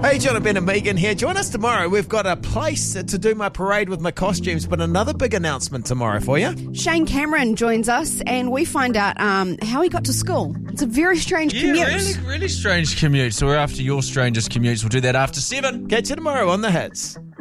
Hey, John, Ben and Megan here. Join us tomorrow. We've got a place to do my parade with my costumes, but another big announcement tomorrow for you. Shane Cameron joins us and we find out how he got to school. It's a very strange commute. Really strange commute. So we're after your strangest commutes. We'll do that after 7. Catch you tomorrow on The Hits.